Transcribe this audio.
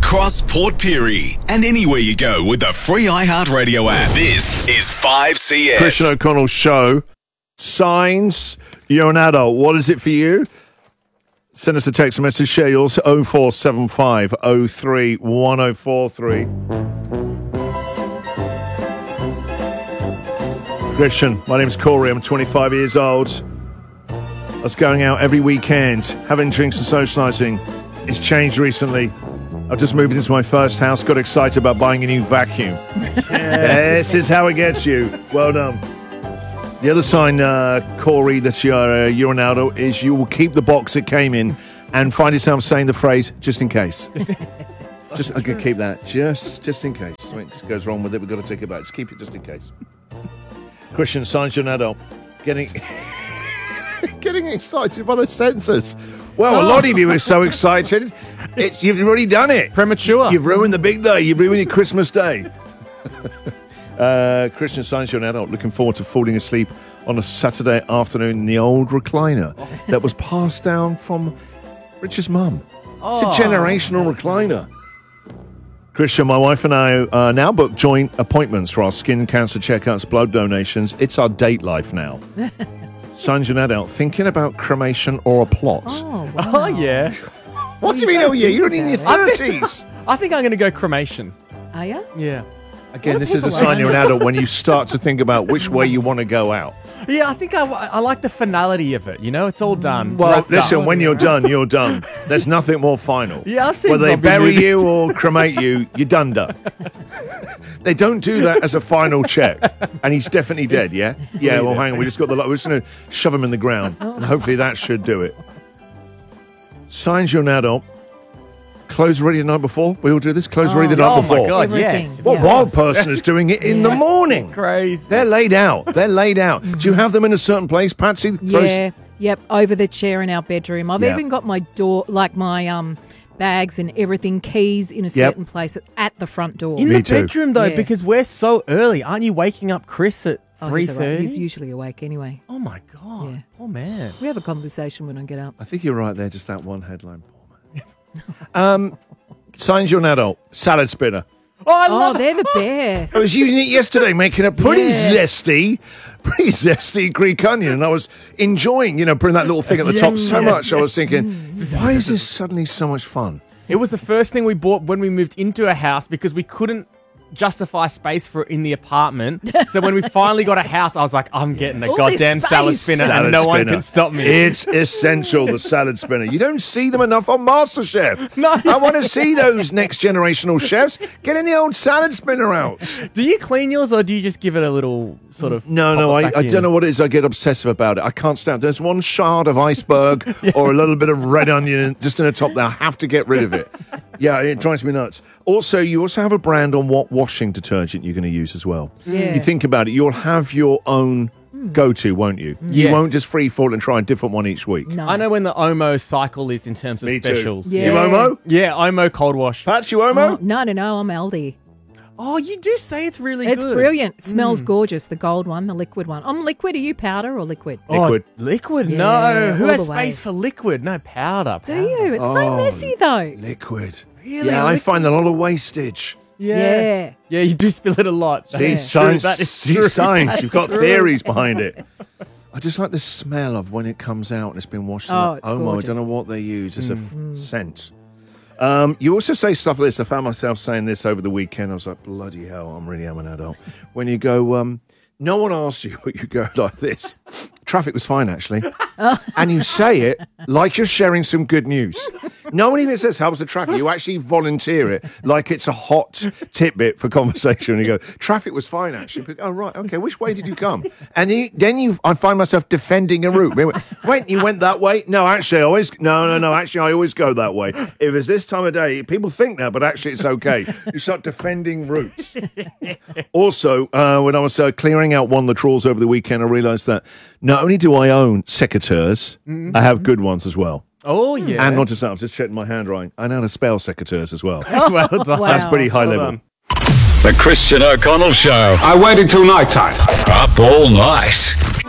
across Port Pirie and anywhere you go with the free iHeartRadio app. This is 5CS. Christian O'Connell's show. Signs, you're an adult. What is it for you? Send us a text message. Share yours. 0475 03 1043. Christian, my name's Corey. I'm 25 years old. I was going out every weekend, having drinks and socialising. It's changed recently. I've just moved into my first house, got excited about buying a new vacuum. This is how it gets you. Well done. The other sign, Corey, that you're an adult is you will keep the box it came in and find yourself saying the phrase, just in case. Just I'm going to keep that, just in case. Something goes wrong with it, we've got to take it back. Just keep it just in case. Christian, signs you're an adult. Getting excited by the censors. Well, a lot of you are so excited. You've already done it. Premature. You've ruined the big day. You've ruined your Christmas day. Christian, signs you're an adult. Looking forward to falling asleep on a Saturday afternoon in the old recliner that was passed down from Richard's mum. It's a generational recliner. Christian, my wife and I now book joint appointments for our skin cancer checkups, blood donations. It's our date life now. Signs you're an adult. Thinking about cremation or a plot. Oh, wow. Oh, yeah. What do you mean, oh yeah? You're in your 30s. I think I'm going to go cremation. Are you? Yeah. Again, What this is a people sign like? you're an adult when you start to think about which way you want to go out. Yeah, I think I like the finality of it. You know, it's all done. Well, wrapped listen, up. when you're done, you're done. There's nothing more final. Yeah, I've seen whether they zombie bury movies. you or cremate you, you're done. They don't do that as a final check. And he's definitely dead, yeah? Yeah, well, hang on. We just got the... We're just going to shove him in the ground. And hopefully that should do it. Signs you're an adult. Clothes ready the night before. We all do this. Clothes ready the night Oh, before. my God, Everything. yes. What Yeah. wild person is doing it in the morning? Crazy. They're laid out. They're laid out. Do you have them in a certain place, Patsy? Clothes- Yeah. Yep. Over the chair in our bedroom. I've Yeah. even got my door, like my bags and everything, keys in a certain place at the front door. In Me the too. bedroom, though, Yeah. because we're so early. Aren't you waking up Chris at He's all right. 3:30? He's usually awake anyway. Oh, my God. Yeah. Oh, man. We have a conversation when I get up. I think you're right there, just that one headline. Poor man. Signs you're an adult. Salad spinner. Oh, I Oh, love they're the best. I was using it yesterday, making a pretty zesty Greek onion, and I was enjoying, putting that little thing at the top so much. I was thinking, why is this suddenly so much fun? It was the first thing we bought when we moved into a house because we couldn't justify space for it in the apartment. So when we finally got a house, I was like, I'm getting a All goddamn this salad space. spinner Salad and no one spinner. can stop me. It's essential, the salad spinner. You don't see them enough on MasterChef. No. I want to see those next generational chefs getting the old salad spinner out. Do you clean yours or do you just give it a little sort of... No, pop it I back in? don't know what it is. I get obsessive about it. I can't stand it. There's one shard of iceberg or a little bit of red onion just in the top there. I have to get rid of it. Yeah, it drives me nuts. Also, you also have a brand on what washing detergent you're going to use as well. Yeah. You think about it, you'll have your own go-to, won't you? You Yes. won't just free fall and try a different one each week. No. I know when the Omo cycle is in terms of Me too. specials. Yeah. You Omo? Yeah, Omo cold wash. Pat, you Omo? Oh, no, I'm Aldi. Oh, you do say it's really It's good. brilliant. It smells gorgeous. The gold one, the liquid one. I'm liquid. Are you powder or liquid? Liquid. Oh, liquid? Yeah, No. Who all has the space way. for liquid? No, powder. Do you? It's so messy though. Liquid. Really? Yeah, I Liquid? find a lot of wastage. Yeah. Yeah, you do spill it a lot. See, That's science. true. That is See, true. science. That's You've got true. theories behind it. I just like the smell of when it comes out and it's been washed. Oh, in it's that Omo. I don't know gorgeous. what they use as a scent. You also say stuff like this. I found myself saying this over the weekend. I was like, bloody hell, I'm really am an adult. When you go, no one asks you, but you go like this. Traffic was fine, actually. And you say it like you're sharing some good news. No one even says, how's the traffic? You actually volunteer it like it's a hot tidbit for conversation. And you go, traffic was fine, actually. Oh, right, okay, which way did you come? And I find myself defending a route. Wait, you went that way? No, actually, I always go that way. If it's this time of day, people think that, but actually it's okay. You start defending routes. Also, when I was clearing out one of the drawers over the weekend, I realised that not only do I own secateurs, I have good ones as well. Oh, yeah. And not just that, I was just checking my handwriting. I know how to spell secateurs as well. well done. Wow. That's pretty high level. done. The Christian O'Connell Show. I waited till night time. Up all night.